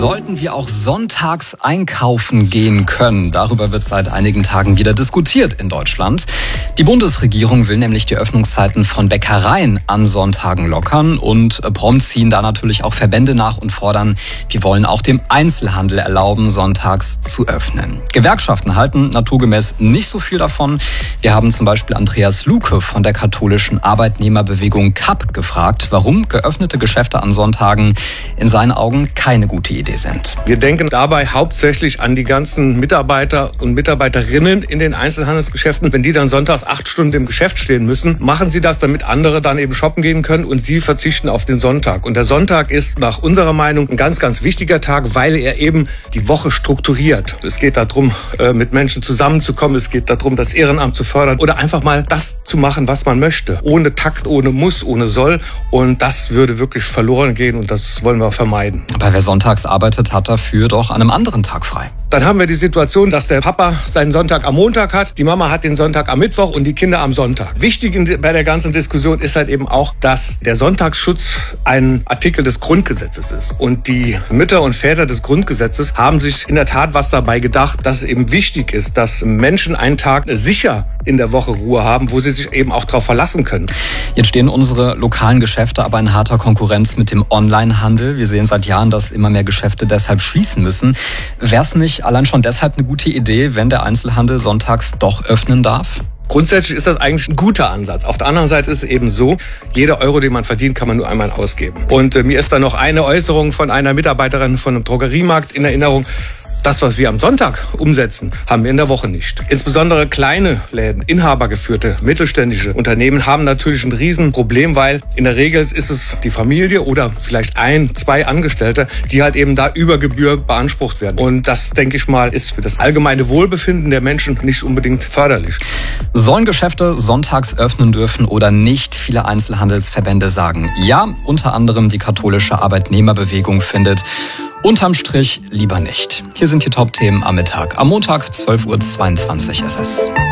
Sollten wir auch sonntags einkaufen gehen können? Darüber wird seit einigen Tagen wieder diskutiert in Deutschland. Die Bundesregierung will nämlich die Öffnungszeiten von Bäckereien an Sonntagen lockern und prompt ziehen da natürlich auch Verbände nach und fordern, wir wollen auch dem Einzelhandel erlauben, sonntags zu öffnen. Gewerkschaften halten naturgemäß nicht so viel davon. Wir haben zum Beispiel Andreas Luke von der katholischen Arbeitnehmerbewegung KAP gefragt, warum geöffnete Geschäfte an Sonntagen in seinen Augen keine gute Idee sind. Wir denken dabei hauptsächlich an die ganzen Mitarbeiter und Mitarbeiterinnen in den Einzelhandelsgeschäften. Wenn die dann sonntags 8 Stunden im Geschäft stehen müssen, machen sie das, damit andere dann eben shoppen gehen können und sie verzichten auf den Sonntag. Und der Sonntag ist nach unserer Meinung ein ganz, ganz wichtiger Tag, weil er eben die Woche strukturiert. Es geht darum, mit Menschen zusammenzukommen. Es geht darum, das Ehrenamt zu fördern oder einfach mal das zu machen, was man möchte. Ohne Takt, ohne Muss, ohne Soll. Und das würde wirklich verloren gehen und das wollen wir vermeiden. Aber wer sonntags arbeitet, hat dafür doch an einem anderen Tag frei. Dann haben wir die Situation, dass der Papa seinen Sonntag am Montag hat, die Mama hat den Sonntag am Mittwoch und die Kinder am Sonntag. Wichtig bei der ganzen Diskussion ist halt eben auch, dass der Sonntagsschutz ein Artikel des Grundgesetzes ist. Und die Mütter und Väter des Grundgesetzes haben sich in der Tat was dabei gedacht, dass es eben wichtig ist, dass Menschen einen Tag sicher in der Woche Ruhe haben, wo sie sich eben auch darauf verlassen können. Jetzt stehen unsere lokalen Geschäfte aber in harter Konkurrenz mit dem Onlinehandel. Wir sehen seit Jahren, dass immer mehr Geschäfte deshalb schließen müssen. Wäre es nicht allein schon deshalb eine gute Idee, wenn der Einzelhandel sonntags doch öffnen darf? Grundsätzlich ist das eigentlich ein guter Ansatz. Auf der anderen Seite ist es eben so, jeder Euro, den man verdient, kann man nur einmal ausgeben. Und mir ist da noch eine Äußerung von einer Mitarbeiterin von einem Drogeriemarkt in Erinnerung. Das, was wir am Sonntag umsetzen, haben wir in der Woche nicht. Insbesondere kleine Läden, inhabergeführte, mittelständische Unternehmen haben natürlich ein Riesenproblem, weil in der Regel ist es die Familie oder vielleicht 1, 2 Angestellte, die halt eben da über Gebühr beansprucht werden. Und das, denke ich mal, ist für das allgemeine Wohlbefinden der Menschen nicht unbedingt förderlich. Sollen Geschäfte sonntags öffnen dürfen oder nicht? Viele Einzelhandelsverbände sagen ja. Unter anderem die katholische Arbeitnehmerbewegung findet unterm Strich lieber nicht. Hier sind die Top-Themen am Mittag. Am Montag 12:22 Uhr ist es.